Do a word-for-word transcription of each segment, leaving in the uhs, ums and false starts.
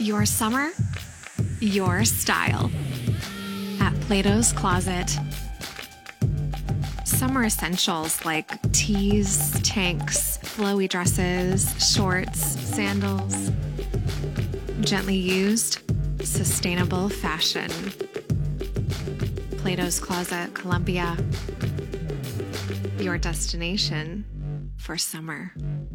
Your summer, your style. At Plato's Closet. Summer essentials like tees, tanks, flowy dresses, shorts, sandals. Gently used, sustainable fashion. Plato's Closet, Columbia. Your destination for summer.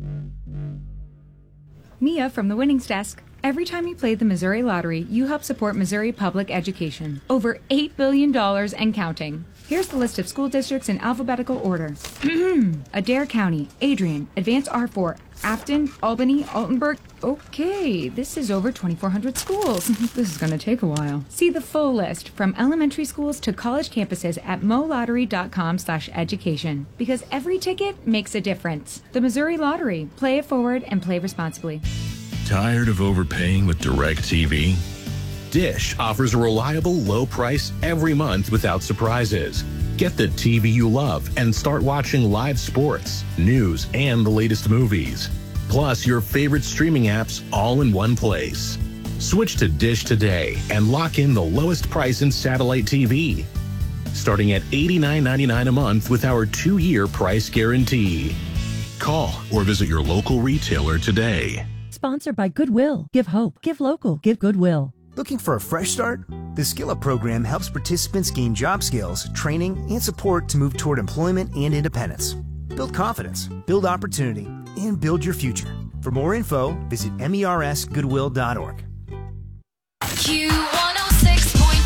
Mia from the Winnings Desk. Every time you play the Missouri Lottery, you help support Missouri public education. Over eight billion dollars and counting. Here's the list of school districts in alphabetical order. Adair County, Adrian, Advance R four, Afton, Albany, Altenburg. Okay, this is over twenty-four hundred schools. This is going to take a while. See the full list from elementary schools to college campuses at molottery.com slash education. Because every ticket makes a difference. The Missouri Lottery. Play it forward and play responsibly. Tired of overpaying with DirecTV? Dish offers a reliable low price every month without surprises. Get the T V you love and start watching live sports, news, and the latest movies. Plus your favorite streaming apps all in one place. Switch to Dish today and lock in the lowest price in satellite T V. Starting at eighty-nine ninety-nine a month with our two-year price guarantee. Call or visit your local retailer today. Sponsored by Goodwill. Give hope. Give local. Give Goodwill. Looking for a fresh start? The Skill Up program helps participants gain job skills, training, and support to move toward employment and independence. Build confidence, build opportunity, and build your future. For more info, visit mers goodwill dot org. Q one oh six point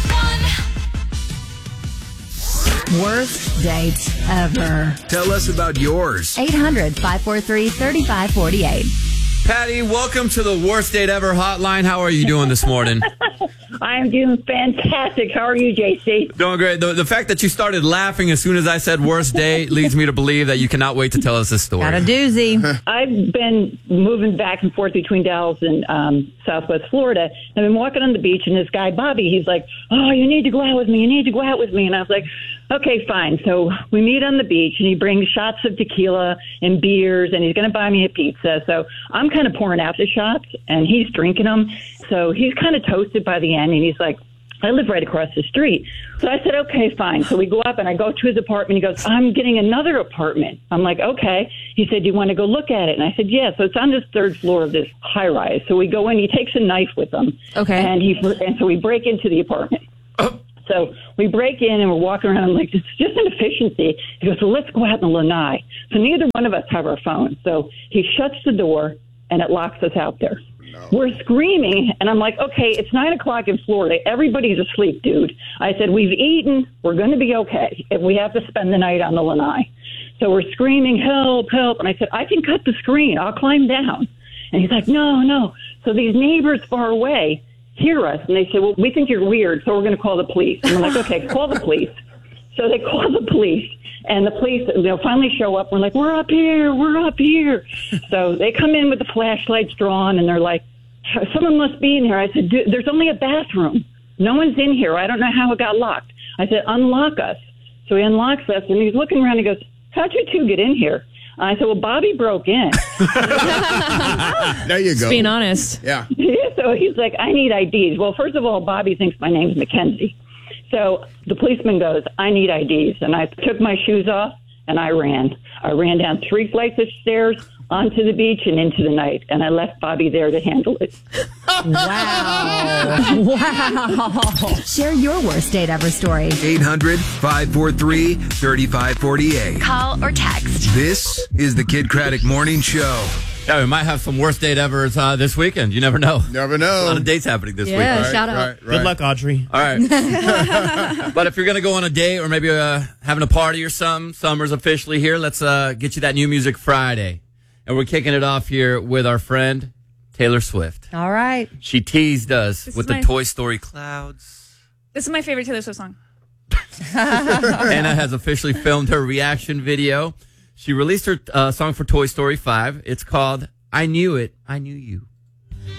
one. Worst date ever. Tell us about yours. eight hundred, five four three, three five four eight. Patty, welcome to the Worst Date Ever hotline. How are you doing this morning? I'm doing fantastic. How are you, J C? Doing great. The, the fact that you started laughing as soon as I said worst date leads me to believe that you cannot wait to tell us this story. Got a doozy. I've been moving back and forth between Dallas and um, Southwest Florida. I've been walking on the beach, and this guy, Bobby, he's like, oh, you need to go out with me. You need to go out with me. And I was like, okay, fine. So we meet on the beach, and he brings shots of tequila and beers, and he's going to buy me a pizza. So I'm kind of pouring out the shots, and he's drinking them. So he's kind of toasted by the end, and he's like, I live right across the street. So I said, okay, fine. So we go up, and I go to his apartment. He goes, I'm getting another apartment. I'm like, okay. He said, do you want to go look at it? And I said, yeah. So it's on this third floor of this high-rise. So we go in. He takes a knife with him. Okay. And, he, and so we break into the apartment. So we break in, and we're walking around. I'm like, it's just an efficiency. He goes, well, let's go out in the lanai. So neither one of us have our phones. So he shuts the door, and it locks us out there. No. We're screaming, and I'm like, okay, it's nine o'clock in Florida. Everybody's asleep, dude. I said, we've eaten. We're going to be okay if we have to spend the night on the lanai. So we're screaming, help, help. And I said, I can cut the screen. I'll climb down. And he's like, no, no. So these neighbors far away hear us, and they say, well, we think you're weird, so we're going to call the police. And I'm like, okay, call the police. So they call the police, and the police, you know, finally show up. We're like, we're up here, we're up here. So they come in with the flashlights drawn, and they're like, someone must be in here. I said, there's only a bathroom. No one's in here. I don't know how it got locked. I said, unlock us. So he unlocks us, and he's looking around, and he goes, how'd you two get in here? I said, well, Bobby broke in. There you go. Just being honest. Yeah. So he's like, I need I Ds. Well, first of all, Bobby thinks my name's Mackenzie. So the policeman goes, I need I Ds. And I took my shoes off, and I ran. I ran down three flights of stairs, onto the beach, and into the night. And I left Bobby there to handle it. Wow. Wow. Share your worst date ever story. eight hundred, five four three, three five four eight. Call or text. This is the Kid Craddock Morning Show. Yeah, we might have some worst date evers uh, this weekend. You never know. Never know. A lot of dates happening this yeah, week. Yeah, right, shout out. Right, right. Good luck, Audrey. All right. But if you're going to go on a date or maybe uh, having a party or something, summer's officially here. Let's uh, get you that new music Friday. And we're kicking it off here with our friend, Taylor Swift. All right. She teased us This with is the my- Toy Story clouds. This is my favorite Taylor Swift song. Anna has officially filmed her reaction video. She released her uh, song for Toy Story five. It's called I Knew It, I Knew You.